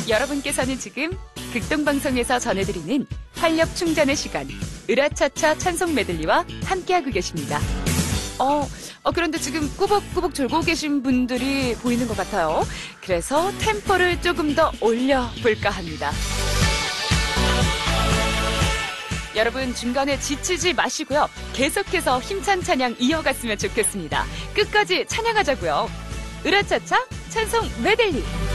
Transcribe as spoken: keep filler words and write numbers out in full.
여러분께서는 지금 극동방송에서 전해드리는 활력 충전의 시간, 으라차차 찬송 메들리와 함께하고 계십니다. 어, 어, 그런데 지금 꾸벅꾸벅 졸고 계신 분들이 보이는 것 같아요. 그래서 템포를 조금 더 올려볼까 합니다. 여러분 중간에 지치지 마시고요. 계속해서 힘찬 찬양 이어갔으면 좋겠습니다. 끝까지 찬양하자고요. 으라차차 찬송 메들리.